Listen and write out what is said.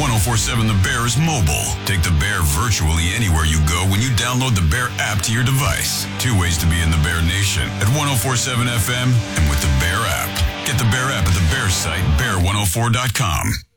1047 The Bear is mobile. Take The Bear virtually anywhere you go when you download the Bear app to your device. 2 ways to be in the Bear Nation at 1047 FM and with the Bear app. Get the Bear app at the Bear site, bear104.com.